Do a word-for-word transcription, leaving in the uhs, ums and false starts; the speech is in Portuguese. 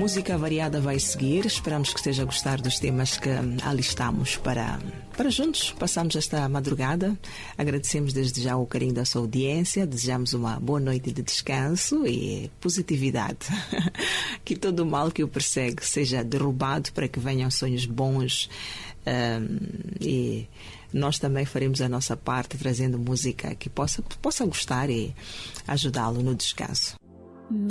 Música variada vai seguir. Esperamos que esteja a gostar dos temas que alistamos para, para juntos passarmos esta madrugada. Agradecemos desde já o carinho da sua audiência. Desejamos uma boa noite de descanso e positividade. Que todo o mal que o persegue seja derrubado para que venham sonhos bons. Um, e nós também faremos a nossa parte trazendo música que possa, possa gostar e ajudá-lo no descanso.